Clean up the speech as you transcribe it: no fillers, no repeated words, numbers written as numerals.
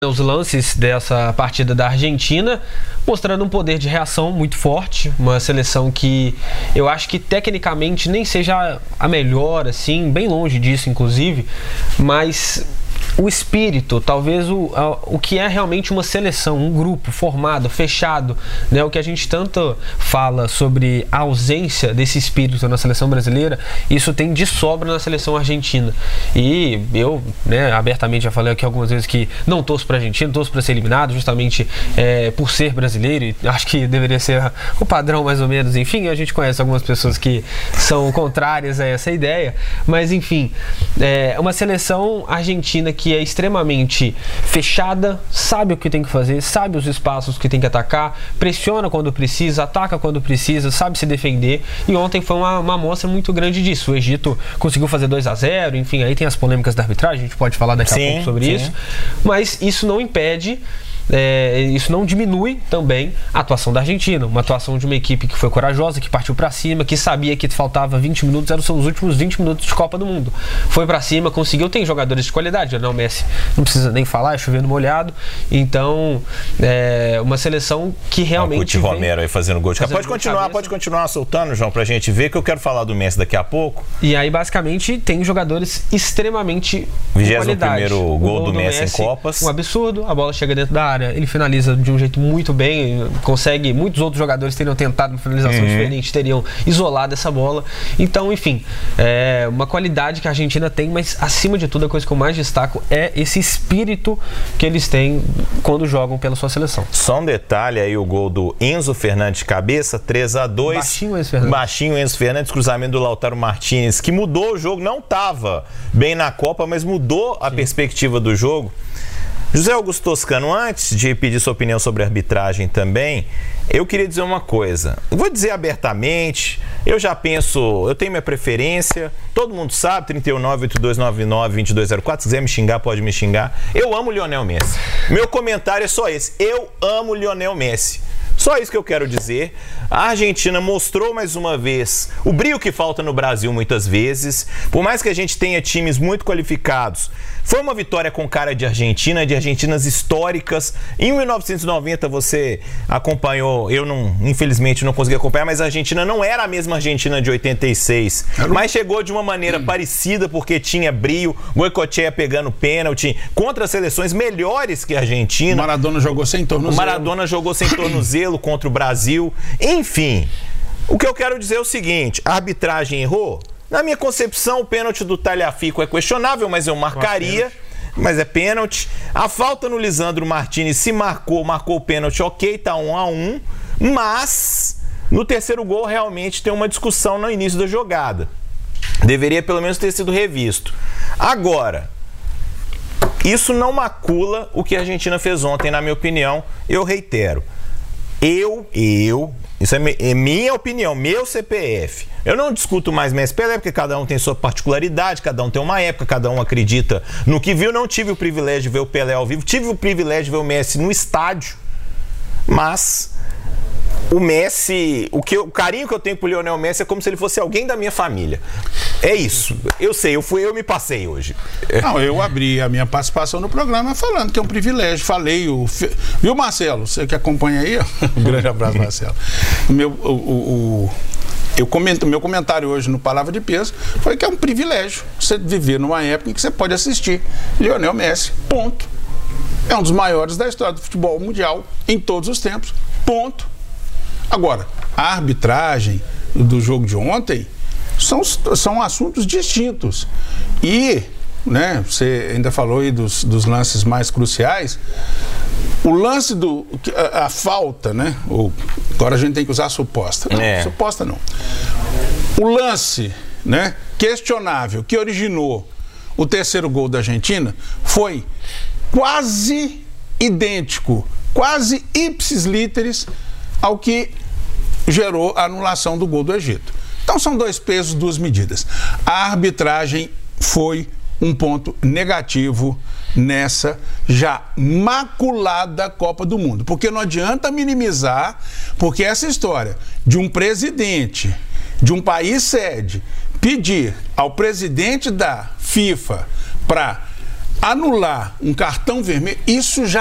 Os lances dessa partida da Argentina, mostrando um poder de reação muito forte, uma seleção que eu acho que tecnicamente nem seja a melhor, assim, bem longe disso inclusive, mas o espírito, talvez o que é realmente uma seleção, um grupo formado, fechado, né? O que a gente tanto fala sobre a ausência desse espírito na seleção brasileira, isso tem de sobra na seleção argentina. E eu, né, abertamente já falei aqui algumas vezes que não torço para a Argentina, torço para ser eliminado, justamente por ser brasileiro, e acho que deveria ser o padrão mais ou menos. Enfim, a gente conhece algumas pessoas que são contrárias a essa ideia, mas enfim, é uma seleção argentina que é extremamente fechada, sabe o que tem que fazer, sabe os espaços que tem que atacar, pressiona quando precisa, ataca quando precisa, sabe se defender, e ontem foi uma amostra muito grande disso. O Egito conseguiu fazer 2-0, enfim, aí tem as polêmicas da arbitragem, a gente pode falar daqui a pouco sobre isso, mas isso não impede, isso não diminui também a atuação da Argentina, uma atuação de uma equipe que foi corajosa, que partiu pra cima, que sabia que faltava 20 minutos, eram os últimos 20 minutos de Copa do Mundo, foi pra cima, conseguiu, tem jogadores de qualidade, o Messi não precisa nem falar, é chovendo molhado, então uma seleção que realmente o Romero aí fazendo gol de cabeça. Pode continuar soltando, João, pra gente ver, que eu quero falar do Messi daqui a pouco. E aí basicamente tem jogadores extremamente de qualidade. 21º gol do Messi em Copas, um absurdo, a bola chega dentro da área, ele finaliza de um jeito muito bem, consegue, muitos outros jogadores teriam tentado uma finalização diferente, teriam isolado essa bola, então enfim, uma qualidade que a Argentina tem, mas acima de tudo a coisa que eu mais destaco é esse espírito que eles têm quando jogam pela sua seleção. Só um detalhe aí, o gol do Enzo Fernandes de cabeça, 3-2, baixinho Enzo Fernandes, cruzamento do Lautaro Martinez, que mudou o jogo, não estava bem na Copa, mas mudou a perspectiva do jogo. José Augusto Toscano, antes de pedir sua opinião sobre a arbitragem também, eu queria dizer uma coisa. Eu vou dizer abertamente, eu já penso, eu tenho minha preferência, todo mundo sabe, 31982992204, se quiser me xingar, pode me xingar. Eu amo o Lionel Messi. Meu comentário é só esse, eu amo o Lionel Messi. Só isso que eu quero dizer. A Argentina mostrou mais uma vez o brilho que falta no Brasil muitas vezes. Por mais que a gente tenha times muito qualificados, foi uma vitória com cara de Argentina, de Argentinas históricas. Em 1990 você acompanhou, infelizmente não consegui acompanhar, mas a Argentina não era a mesma Argentina de 86. Mas chegou de uma maneira parecida, porque tinha brilho, Goicoechea pegando pênalti, contra seleções melhores que a Argentina. Maradona jogou sem tornozelo contra o Brasil. Enfim, o que eu quero dizer é o seguinte: a arbitragem errou. Na minha concepção, o pênalti do Tagliafico é questionável, mas eu marcaria. Mas é pênalti. A falta no Lisandro Martinez, se marcou o pênalti, ok, tá 1-1. Mas no terceiro gol realmente tem uma discussão no início da jogada. Deveria pelo menos ter sido revisto. Agora, isso não macula o que a Argentina fez ontem, na minha opinião. Eu reitero. Isso é minha opinião, meu CPF. Eu não discuto mais Messi Pelé, porque cada um tem sua particularidade, cada um tem uma época, cada um acredita no que viu. Não tive o privilégio de ver o Pelé ao vivo, tive o privilégio de ver o Messi no estádio, mas o Messi, o carinho que eu tenho pro Lionel Messi é como se ele fosse alguém da minha família. É isso. Eu sei, eu me passei hoje. Não, eu abri a minha participação no programa falando que é um privilégio. Falei, viu, Marcelo? Você que acompanha aí? Um grande abraço, Marcelo. Meu comentário hoje no Palavra de Peso foi que é um privilégio você viver numa época em que você pode assistir Lionel Messi, ponto. É um dos maiores da história do futebol mundial em todos os tempos, ponto. Agora, a arbitragem do jogo de ontem são assuntos distintos. E, né, você ainda falou aí dos lances mais cruciais. O lance a falta, né? Agora a gente tem que usar suposta. Não, suposta não. O lance, né, questionável que originou o terceiro gol da Argentina foi quase idêntico, quase ipsis literis ao que gerou a anulação do gol do Egito. Então são dois pesos, duas medidas. A arbitragem foi um ponto negativo nessa já maculada Copa do Mundo. Porque não adianta minimizar, porque essa história de um presidente de um país sede pedir ao presidente da FIFA para anular um cartão vermelho, isso já